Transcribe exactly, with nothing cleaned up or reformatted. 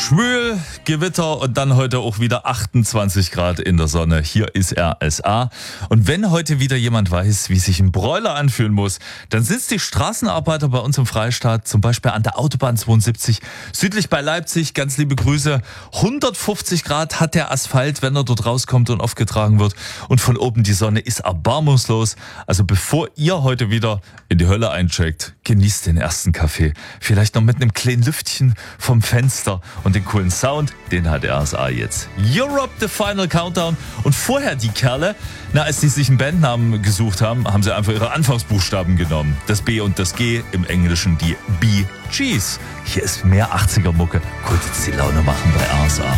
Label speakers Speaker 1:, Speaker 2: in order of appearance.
Speaker 1: Schwül, Gewitter und dann heute auch wieder achtundzwanzig Grad in der Sonne. Hier ist R S A. Und wenn heute wieder jemand weiß, wie sich ein Broiler anfühlen muss, dann sitzt die Straßenarbeiter bei uns im Freistaat, zum Beispiel an der Autobahn zweiundsiebzig, südlich bei Leipzig. Ganz liebe Grüße. hundertfünfzig Grad hat der Asphalt, wenn er dort rauskommt und aufgetragen wird. Und von oben die Sonne ist erbarmungslos. Also bevor ihr heute wieder in die Hölle eincheckt, genießt den ersten Kaffee. Vielleicht noch mit einem kleinen Lüftchen vom Fenster. Und den coolen Sound, den hat R S A jetzt. Europe, the Final Countdown. Und vorher die Kerle, na, als die sich einen Bandnamen gesucht haben, haben sie einfach ihre Anfangsbuchstaben genommen. Das B und das G, im Englischen die Bee Gees. Hier ist mehr achtziger Mucke. Kurz jetzt die Laune machen bei R S A.